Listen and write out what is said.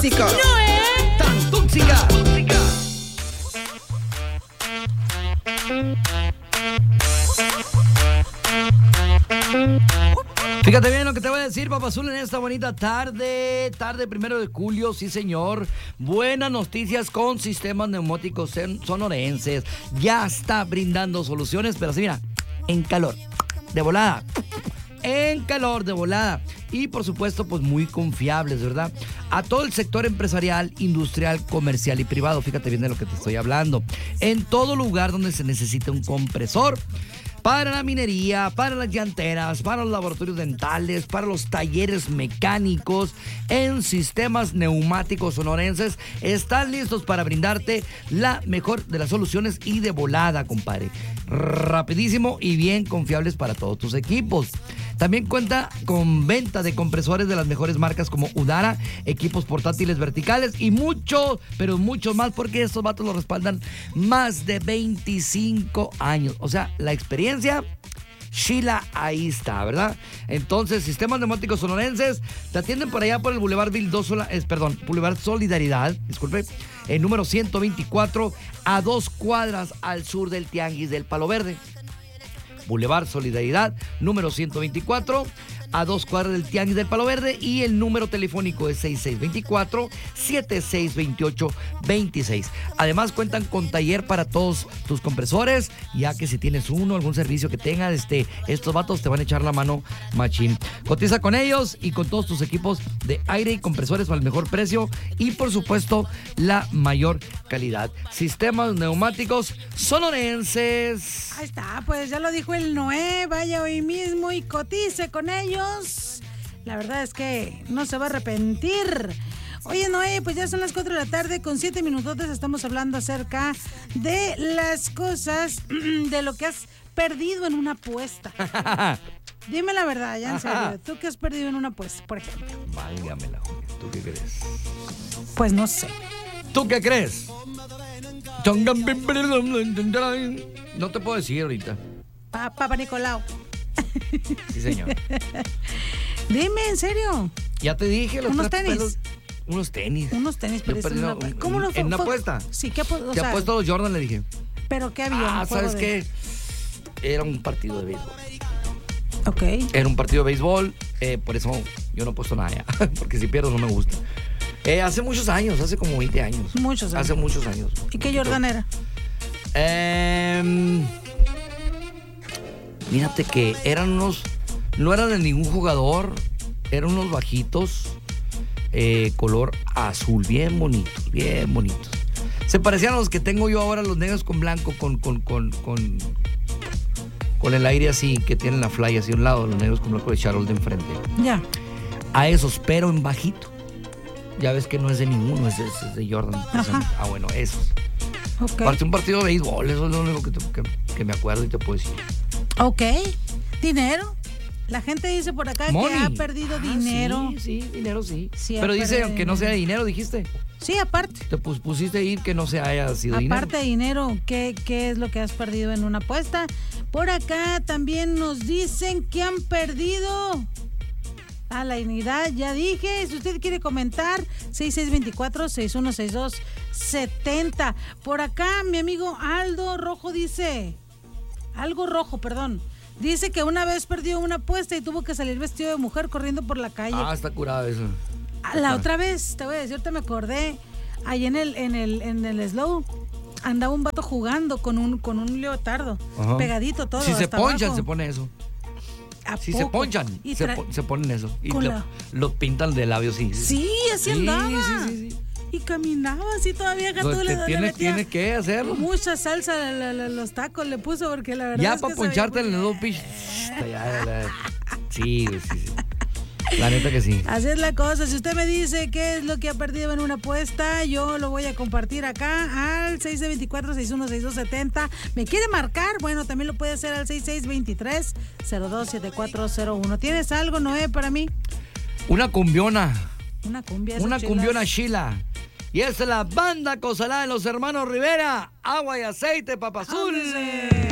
tóxica. ¡Noé! Tan tóxica. Fíjate bien lo que te voy a decir, Papazul, en esta bonita tarde 1 de julio, sí señor. Buenas noticias con Sistemas Neumáticos Sonorenses. Ya está brindando soluciones, pero así mira, en calor, de volada. En calor, de volada. Y por supuesto, pues muy confiables, ¿verdad? A todo el sector empresarial, industrial, comercial y privado. Fíjate bien de lo que te estoy hablando. En todo lugar donde se necesita un compresor. Para la minería, para las llanteras, para los laboratorios dentales, para los talleres mecánicos, en Sistemas Neumáticos Sonorenses, están listos para brindarte la mejor de las soluciones y de volada, compadre. Rapidísimo y bien confiables para todos tus equipos. También cuenta con venta de compresores de las mejores marcas como Udara, equipos portátiles verticales y mucho, pero mucho más, porque estos vatos lo respaldan más de 25 años. O sea, la experiencia, Sheila, ahí está, ¿verdad? Entonces, Sistemas Neumáticos Sonorenses te atienden por allá por el Boulevard Boulevard Solidaridad, disculpe, el número 124, a 2 cuadras al sur del Tianguis del Palo Verde. Boulevard Solidaridad, número 124, a 2 cuadras del Tianguis del Palo Verde, y el número telefónico es 6624-7628-26. Además cuentan con taller para todos tus compresores, ya que si tienes algún servicio que tengas, estos vatos te van a echar la mano machín. Cotiza con ellos y con todos tus equipos de aire y compresores al mejor precio y por supuesto la mayor calidad. Sistemas Neumáticos Sonorenses. Ahí está, pues ya lo dijo el Noé, vaya hoy mismo y cotice con ellos. La verdad es que no se va a arrepentir. Oye, Noé, pues ya son las 4 de la tarde con 7 minutotes. Estamos hablando acerca de las cosas, de lo que has perdido en una apuesta. Dime la verdad, ya en serio. ¿Tú qué has perdido en una apuesta, por ejemplo? Válgamela, Julia. ¿Tú qué crees? Pues no sé. ¿Tú qué crees? No te puedo decir ahorita. Papá Nicolau. Sí, señor. Dime, ¿en serio? Ya te dije. ¿Unos tenis? Unos tenis. Pero ¿cómo lo fue? ¿En una apuesta? Sí, ¿qué apuesta? Te apuesto a los Jordan, le dije. ¿Pero qué había? ¿Sabes qué? Era un partido de béisbol. Ok. Era un partido de béisbol, por eso yo no he puesto nada ya, porque si pierdo no me gusta. Hace muchos años, hace como 20 años. Muchos años. Hace muchos años. ¿Y qué Jordan era? Fíjate que no eran de ningún jugador, eran unos bajitos, color azul, bien bonitos, bien bonitos. Se parecían a los que tengo yo ahora, los negros con blanco, con el aire así, que tienen la fly así a un lado, los negros con blanco de Charol de enfrente. Ya. A esos, pero en bajito. Ya ves que no es de ninguno, es de Jordan. Ajá. Bueno, esos. Ok. Parte un partido de béisbol, eso es lo único que me acuerdo y te puedo decir. Ok. ¿Dinero? La gente dice por acá Money. que ha perdido dinero. Sí, dinero sí. Sí, pero dice perdido que no sea dinero, dijiste. Sí, aparte. Te pusiste ahí que no se haya sido dinero. Aparte de dinero, ¿qué es lo que has perdido en una apuesta? Por acá también nos dicen que han perdido a la dignidad, ya dije. Si usted quiere comentar, 6624-6162-70. Por acá mi amigo Algo Rojo, dice que una vez perdió una apuesta y tuvo que salir vestido de mujer corriendo por la calle. Está curado eso. La otra vez, te voy a decir, te me acordé, ahí en el slow, andaba un vato jugando con un leotardo. Ajá. Pegadito todo. Si se ponchan, abajo. Se pone eso. Si poco? se ponchan, se ponen eso. Y lo pintan de labios, sí. Sí, así andaba. Sí. Y caminaba así todavía. Tiene que hacerlo. Mucha salsa los tacos le puso, porque la verdad ya es para que poncharte en el dos pitch. Sí. La neta que sí. Así es la cosa. Si usted me dice qué es lo que ha perdido en una apuesta, yo lo voy a compartir acá al 6624-6162-70. ¿Me quiere marcar? Bueno, también lo puede hacer al 6623-027401. ¿Tienes algo, Noé, para mí? Una cumbiona. Una cumbiona Sheila. Y esta es la banda Cosalá de los hermanos Rivera. Agua y aceite, Papazul.